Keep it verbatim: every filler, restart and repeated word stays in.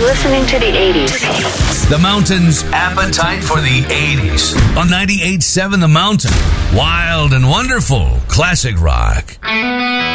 listening to the eighties. The Mountain's appetite for the eighties. On ninety-eight point seven The Mountain. Wild and wonderful classic rock.